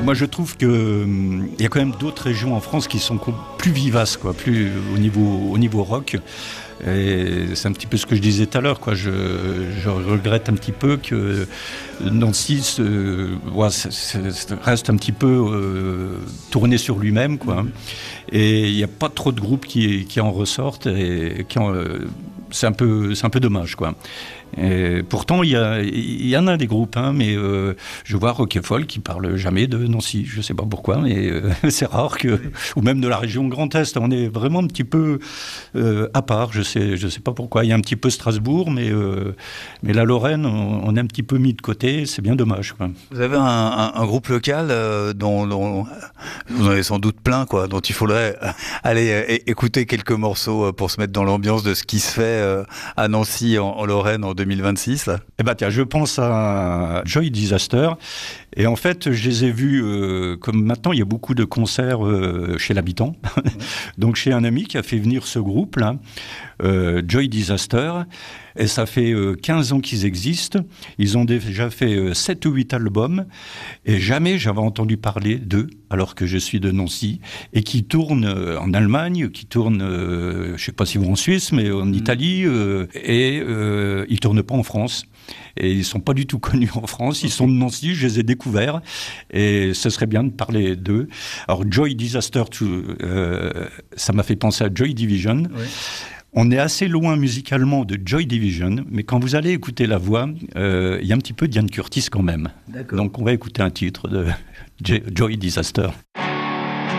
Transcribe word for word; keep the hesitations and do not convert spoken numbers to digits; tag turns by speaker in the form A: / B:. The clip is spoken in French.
A: moi je trouve que hum, il y a quand même d'autres régions en France qui sont plus vivaces, quoi, plus au niveau, au niveau rock. Et c'est un petit peu ce que je disais tout à l'heure, quoi. Je, je regrette un petit peu que Nancy se, ouais, c'est, c'est, reste un petit peu euh, tourné sur lui-même, quoi. Et il n'y a pas trop de groupes qui, qui en ressortent et qui en, euh, c'est un peu, c'est un peu dommage, quoi. Et pourtant, il y, a, il y en a des groupes, hein, mais euh, je vois Rock et Folk qui parle jamais de Nancy. Je sais pas pourquoi, mais euh, c'est rare que, ou même de la région Grand Est. On est vraiment un petit peu euh, à part. Je sais, je sais pas pourquoi. Il y a un petit peu Strasbourg, mais euh, mais la Lorraine, on, on est un petit peu mis de côté. C'est bien dommage, quoi.
B: Vous avez un, un, un groupe local euh, dont, dont vous en avez sans doute plein, quoi, dont il faudrait aller euh, écouter quelques morceaux pour se mettre dans l'ambiance de ce qui se fait euh, à Nancy en, en Lorraine en deux mille vingt-six, là.
A: Eh ben tiens, je pense à Joy Disaster. Et en fait, je les ai vus, euh, comme maintenant, il y a beaucoup de concerts euh, chez l'habitant. Mmh. Donc, chez un ami qui a fait venir ce groupe-là, euh, Joy Disaster. Et ça fait euh, quinze ans qu'ils existent. Ils ont déjà fait euh, sept ou huit albums. Et jamais j'avais entendu parler d'eux, alors que je suis de Nancy. Et qui tournent euh, en Allemagne, qui tournent, euh, je ne sais pas si vous en Suisse, mais en mmh. Italie. Euh, et euh, ils ne tournent pas en France. Et ils ne sont pas du tout connus en France. Ils sont de Nancy, je les ai découverts. Et ce serait bien de parler d'eux. Alors, Joy Disaster, euh, ça m'a fait penser à Joy Division. Oui. On est assez loin musicalement de Joy Division, mais quand vous allez écouter la voix, euh, il y a un petit peu d'Ian Curtis quand même. D'accord. Donc, on va écouter un titre de Joy Disaster.